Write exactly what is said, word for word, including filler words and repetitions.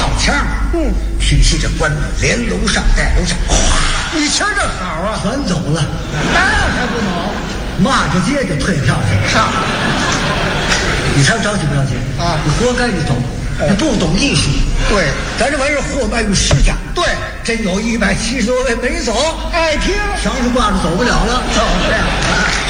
靠墙，嗯，提起这棺木，连楼上带楼下，哗！ 你瞧这好啊， 全走了， 那还不好？ 骂着街就退票去了。 上， 你才着急不着急啊？ 你活该你走，你不懂艺术。 对， 咱这玩意儿货卖于市价。 对， 真有一百七十多位没走， 爱听， 墙上挂着走不了了， 走不了了。